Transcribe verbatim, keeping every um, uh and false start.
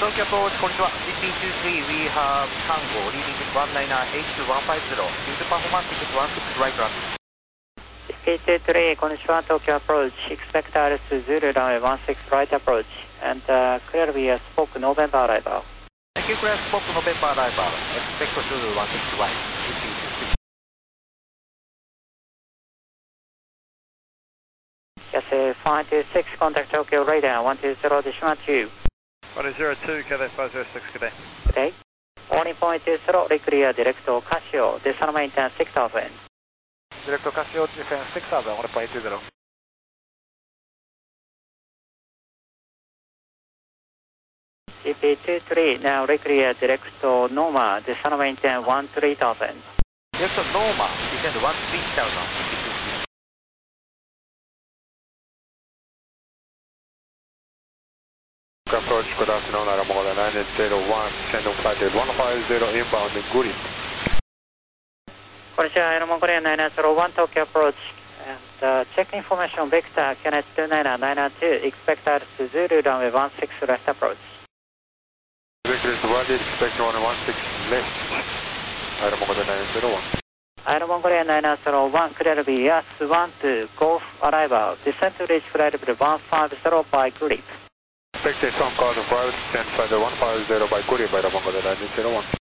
Tokyo approach, こんにちは。ジーピーにじゅうさん we have Tango leading one nine nine eight two one five zero. Use performance ticket one six right runway. ジーピーにじゅうさん こんにちは。Tokyo approach, expect R S Zulu runway one six right approach, and uh, clear via Spoke November arrival. Thank you, clear Spoke November arrival. Expect Zulu one six right.ジーピーにじゅうさん. Yes, uh, five two six, contact Tokyo radar one two zero, Dishima two. one zero two, K D five zero six, good day. Good day. Warning point two zero, reclear direct Casio, descend maintain six thousand. Direct Casio, descend six thousand, one point two zero. G P two three, now reclear direct Noma, descend maintain one three thousand. Direct Noma, descend one three thousand. Approach, good afternoon, Aramola nine eight zero one, send on flight one five zero inbound in Guri. こんにちは、エルモンゴリアナインゼロワン Tokyo approach, and、uh, check information vector, K N H two nine nine nine two, expect R S Zulu runway one six left approach. Vector is one, expect one one six left, Aramola nine zero one. エルモンゴリアナインゼロワン、clear via one two, Golf arrival, descent to reach flight level one five zero by grip. Expect a phone call to private, stand flight one five zero by Guri by Aramola nine zero one.